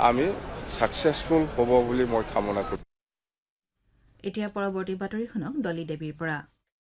আমি সাকসেসফুল হ'ব বুলি মই কামনা কৰোঁ। এতিয়া পৰৱৰ্তী বাতৰি শুনক ডলি দেৱীৰ পৰা।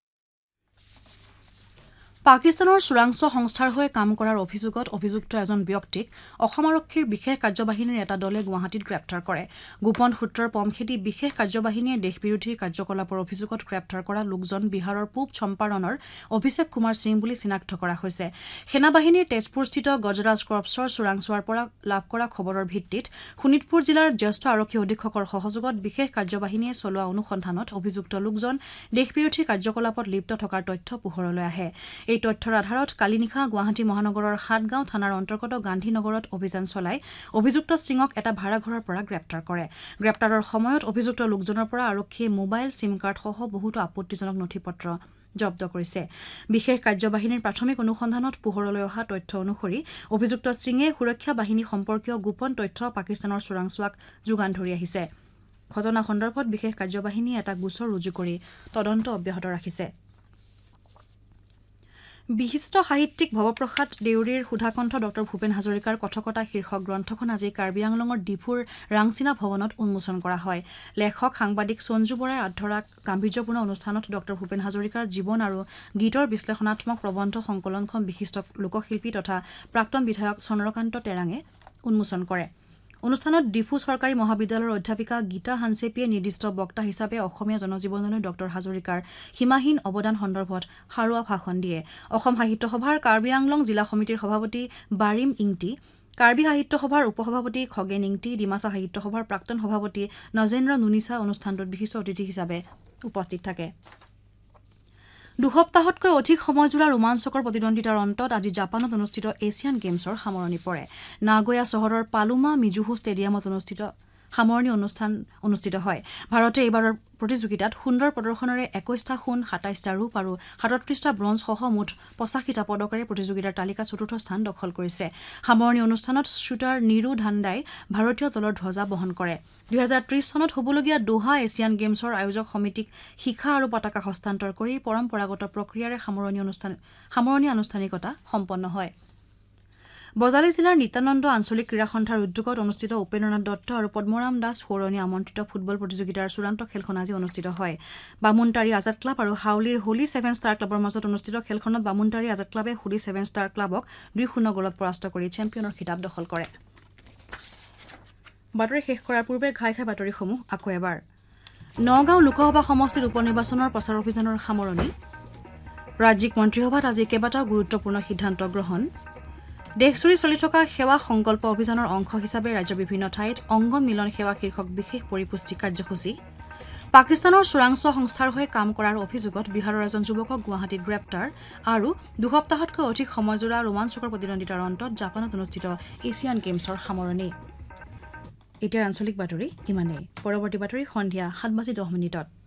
পাকিস্তানৰ চোৰাংচ সংস্থাৰ হৈ কাম কৰাৰ অভিযোগত অভিযুক্ত এজন ব্যক্তিক অসম আৰক্ষীৰ বিশেষ কাৰ্যবাহিনীৰ এটা দলে গুৱাহাটীত গ্ৰেপ্তাৰ কৰে। গোপন সূত্ৰৰ পম খেদি বিশেষ কাৰ্যবাহিনীয়ে দেশবিৰোধী কাৰ্যকলাপৰ অভিযোগত গ্ৰেপ্তাৰ কৰা লোকজন বিহাৰৰ পূব চম্পাৰণৰ অভিষেক কুমাৰ সিং বুলি চিনাক্ত কৰা হৈছে। সেনাবাহিনীৰ তেজপুৰস্থিত গজৰাজ কৰ্পছৰ চোৰাংচোৱাৰ পৰা লাভ কৰা খবৰৰ ভিত্তিত শোণিতপুৰ জিলাৰ জ্যেষ্ঠ আৰক্ষী অধীক্ষকৰ সহযোগত বিশেষ কাৰ্যবাহিনীয়ে চলোৱা অনুসন্ধানত অভিযুক্ত লোকজন দেশবিৰোধী কাৰ্যকলাপত লিপ্ত থকাৰ তথ্য পোহৰলৈ আহে। এই তথ্যৰ আধাৰত কালি নিশা গুৱাহাটী মহানগৰৰ সাতগাঁও থানাৰ অন্তৰ্গত গান্ধীনগৰত অভিযান চলাই অভিযুক্ত সিঙক এটা ভাড়াঘৰৰ পৰা গ্ৰেপ্তাৰ কৰে। গ্ৰেপ্তাৰৰ সময়ত অভিযুক্ত লোকজনৰ পৰা আৰক্ষীয়ে মোবাইল চিম কাৰ্ডসহ বহুতো আপত্তিজনক নথিপত্ৰ জব্দ কৰিছে। বিশেষ কাৰ্যবাহিনীৰ প্ৰাথমিক অনুসন্ধানত পোহৰলৈ অহা তথ্য অনুসৰি অভিযুক্ত সিঙে সুৰক্ষা বাহিনী সম্পৰ্কীয় গোপন তথ্য পাকিস্তানৰ চোৰাংচোৱাক যোগান ধৰি আহিছে। ঘটনা সন্দৰ্ভত বিশেষ কাৰ্যবাহিনীয়ে এটা গোচৰ ৰুজু কৰি তদন্ত অব্যাহত ৰাখিছে। বিশিষ্ট সাহিত্যিক ভৱপ্ৰসাদ দেউৰীৰ সুধাকণ্ঠ ড ভূপেন হাজৰিকাৰ কথকতা শীৰ্ষক গ্ৰন্থখন আজি কাৰ্বি আংলঙৰ ডিফুৰ ৰাংচিনা ভৱনত উন্মোচন কৰা হয়। লেখক সাংবাদিক সঞ্জু বৰাই আগধৰা গাম্ভীৰ্যপূৰ্ণ অনুষ্ঠানত ড ভূপেন হাজৰিকাৰ জীৱন আৰু গীতৰ বিশ্লেষণাত্মক প্ৰবন্ধ সংকলনখন বিশিষ্ট লোকশিল্পী তথা প্ৰাক্তন বিধায়ক চন্দ্ৰকান্ত তেৰাঙে উন্মোচন কৰে। অনুষ্ঠানত ডিফু চৰকাৰী মহাবিদ্যালয়ৰ অধ্যাপিকা গীতা হানচেপিয়ে নিৰ্দিষ্ট বক্তা হিচাপে অসমীয়া জনজীৱনলৈ ড হাজৰিকাৰ সীমাহীন অৱদান সন্দৰ্ভত সাৰুৱা ভাষণ দিয়ে। অসম সাহিত্য সভাৰ কাৰ্বি আংলং জিলা সমিতিৰ সভাপতি বাৰিম ইংটি, কাৰ্বি সাহিত্য সভাৰ উপসভাপতি খগেন ইংটি, ডিমাচা সাহিত্য সভাৰ প্ৰাক্তন সভাপতি নজেন্দ্ৰ নুনিছা অনুষ্ঠানটোত বিশিষ্ট অতিথি হিচাপে উপস্থিত থাকে। দুসপ্তাহতকৈ অধিক সময়জোৰা ৰোমাঞ্চকৰ প্ৰতিদ্বন্দ্বিতাৰ অন্তত আজি জাপানত অনুষ্ঠিত এছিয়ান গেমছৰ সামৰণি পৰে। নাগোয়া চহৰৰ পালুমা মিজুহু ষ্টেডিয়ামত সামৰণি অনুষ্ঠান অনুষ্ঠিত হয়। ভাৰতে এইবাৰৰ প্ৰতিযোগিতাত সুন্দৰ প্ৰদৰ্শনেৰে 21টা সোণ, 27টা ৰূপ আৰু 37টা ব্ৰঞ্জসহ মুঠ 85টা পদকেৰে প্ৰতিযোগিতাৰ তালিকাত চতুৰ্থ স্থান দখল কৰিছে। সামৰণি অনুষ্ঠানত শ্বুটাৰ নিৰু ধাণ্ডাই ভাৰতীয় দলৰ ধ্বজা বহন কৰে। 2030 চনত হ'বলগীয়া দোহা এছিয়ান গেমছৰ আয়োজক সমিতিক শিখা আৰু পতাকা হস্তান্তৰ কৰি পৰম্পৰাগত প্ৰক্ৰিয়াৰে সামৰণি আনুষ্ঠানিকতা সম্পন্ন হয়। বজালী জিলাৰ নিত্যানন্দ আঞ্চলিক ক্ৰীড়া সন্থাৰ উদ্যোগত অনুষ্ঠিত উপেন্দ্ৰনাথ দত্ত আৰু পদ্মৰাম দাস সৌৰণী আমন্ত্ৰিত ফুটবল প্ৰতিযোগিতাৰ চূড়ান্ত খেলখন আজি অনুষ্ঠিত হয়। বামুণটাৰী আজাদ ক্লাব আৰু হাউলীৰ হোলী 7 ষ্টাৰ ক্লাবৰ মাজত অনুষ্ঠিত খেলখনত বামুণটাৰী আজাদ ক্লাবে হোলী 7 ষ্টাৰ ক্লাবক 2-0 গলত পৰাস্ত কৰি চেম্পিয়নৰ খিতাপ দখল কৰে। বাতৰি শেষ কৰাৰ পূৰ্বে ঘাই বাতৰিসমূহ আকৌ এবাৰ। নগাঁও লোকসভা সমষ্টিৰ উপ নিৰ্বাচনৰ প্ৰচাৰ অভিযানৰ সামৰণি। ৰাজ্যিক মন্ত্ৰীসভাত আজি কেইবাটাও গুৰুত্বপূৰ্ণ সিদ্ধান্ত গ্ৰহণ। দেশজুৰি চলি থকা সেৱা সংকল্প অভিযানৰ অংশ হিচাপে ৰাজ্যৰ বিভিন্ন ঠাইত অংগন মিলন সেৱা শীৰ্ষক বিশেষ পৰিপুষ্টি কাৰ্যসূচী। পাকিস্তানৰ চোৰাংচোৱা সংস্থাৰ হৈ কাম কৰাৰ অভিযোগত বিহাৰৰ এজন যুৱকক গুৱাহাটীত গ্ৰেপ্তাৰ আৰু দুসপ্তাহতকৈ অধিক সময়জোৰা ৰোমাঞ্চকৰ প্ৰতিদ্বন্দ্বিতাৰ অন্তত জাপানত অনুষ্ঠিত এছিয়ান গেমছৰ সামৰণি। এতিয়া আঞ্চলিক বাতৰি ইমানেই। পৰৱৰ্তী বাতৰি সন্ধিয়া 7:10